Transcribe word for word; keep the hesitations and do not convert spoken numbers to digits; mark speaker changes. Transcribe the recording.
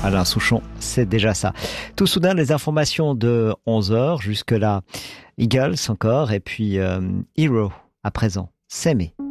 Speaker 1: Alain Souchon, c'est déjà ça. Tout soudain, les informations de onze heures, jusque-là, Eagles encore, et puis euh, Hero à présent, S'aimer.